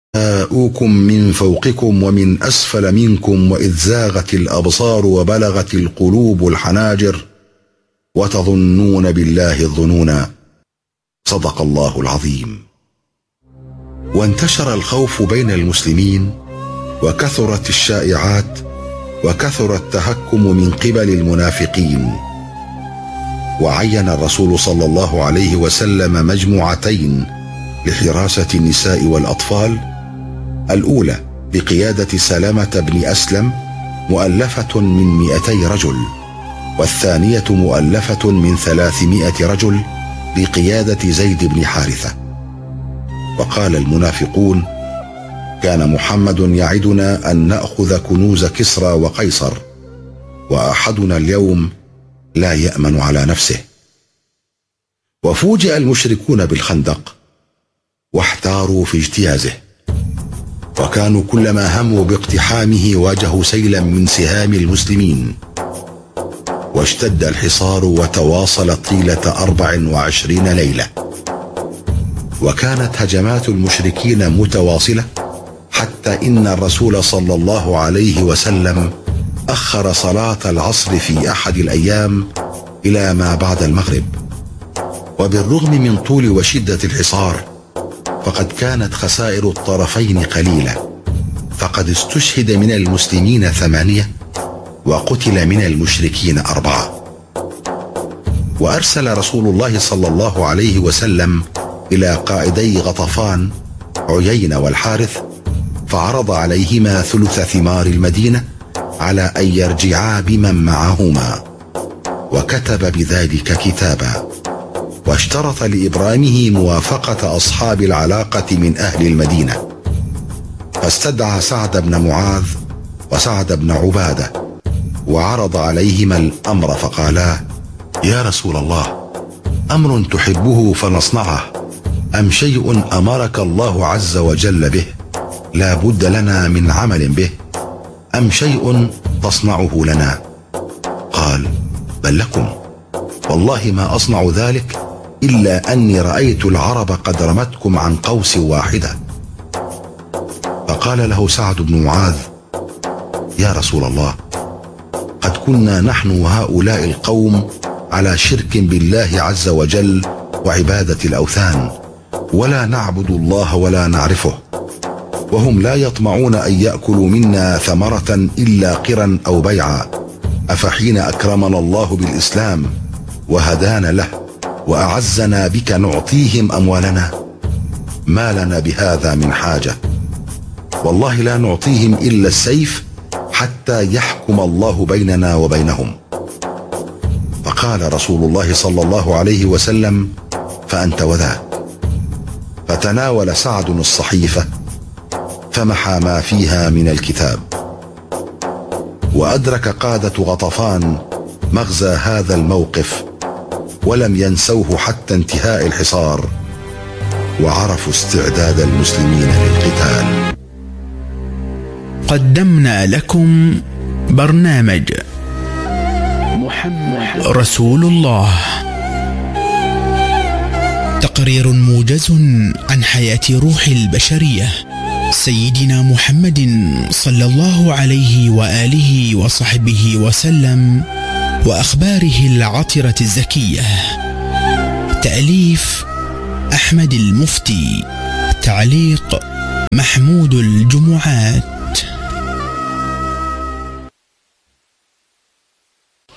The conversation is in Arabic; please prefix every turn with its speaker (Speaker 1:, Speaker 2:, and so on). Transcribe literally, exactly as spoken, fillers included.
Speaker 1: جاءوكم من فوقكم ومن أسفل منكم وإذ زاغت الأبصار وبلغت القلوب الحناجر وتظنون بالله الظنونا. صدق الله العظيم. وانتشر الخوف بين المسلمين، وكثرت الشائعات، وكثر التهكم من قبل المنافقين. وعين الرسول صلى الله عليه وسلم مجموعتين لحراسة النساء والأطفال. الأولى بقيادة سلامة بن أسلم مؤلفة من مئتي رجل، والثانية مؤلفة من ثلاثمائة رجل بقيادة زيد بن حارثة. وقال المنافقون: كان محمد يعدنا أن نأخذ كنوز كسرى وقيصر، وأحدنا اليوم لا يأمن على نفسه. وفوجئ المشركون بالخندق واحتاروا في اجتيازه، وكانوا كلما هموا باقتحامه واجهوا سيلا من سهام المسلمين. واشتد الحصار وتواصل طيلة أربع وعشرين ليلة، وكانت هجمات المشركين متواصلة، حتى إن الرسول صلى الله عليه وسلم أخر صلاة العصر في أحد الأيام إلى ما بعد المغرب. وبالرغم من طول وشدة الحصار، فقد كانت خسائر الطرفين قليلة، فقد استشهد من المسلمين ثمانية، وقتل من المشركين أربعة. وأرسل رسول الله صلى الله عليه وسلم إلى قائدي غطفان عيين والحارث، فعرض عليهما ثلث ثمار المدينة على أن يرجعا بمن معهما، وكتب بذلك كتابا، واشترط لإبرامه موافقة أصحاب العلاقة من أهل المدينة. فاستدعى سعد بن معاذ وسعد بن عبادة، وعرض عليهما الأمر، فقالا: يا رسول الله، أمر تحبه فنصنعه، أم شيء أمرك الله عز وجل به لا بد لنا من عمل به، أم شيء تصنعه لنا؟ قال: بل لكم، والله ما أصنع ذلك إلا أني رأيت العرب قد رمتكم عن قوس واحدة. فقال له سعد بن معاذ: يا رسول الله، قد كنا نحن وهؤلاء القوم على شرك بالله عز وجل وعبادة الأوثان، ولا نعبد الله ولا نعرفه، وهم لا يطمعون أن يأكلوا منا ثمرة إلا قرا أو بيعا، أفحين أكرمنا الله بالإسلام وهدانا له وأعزنا بك نعطيهم أموالنا؟ ما لنا بهذا من حاجة، والله لا نعطيهم إلا السيف حتى يحكم الله بيننا وبينهم. فقال رسول الله صلى الله عليه وسلم: فأنت وذاك. فتناول سعد الصحيفة فمحى ما فيها من الكتاب. وأدرك قادة غطفان مغزى هذا الموقف، ولم ينسوه حتى انتهاء الحصار، وعرفوا استعداد المسلمين للقتال.
Speaker 2: قدمنا لكم برنامج محمد رسول الله، تقرير موجز عن حياة روح البشرية سيدنا محمد صلى الله عليه وآله وصحبه وسلم، وأخباره العطرة الزكية. تأليف أحمد المفتي، تعليق محمود الجمعات.